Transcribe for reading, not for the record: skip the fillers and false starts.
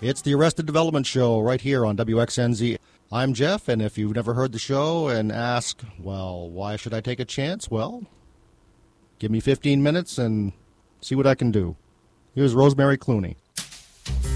It's the Arrested Development Show right here on WXNZ. I'm Jeff, and if you've never heard the show and ask, well, why should I take a chance? Well, give me 15 minutes and see what I can do. Here's Rosemary Clooney.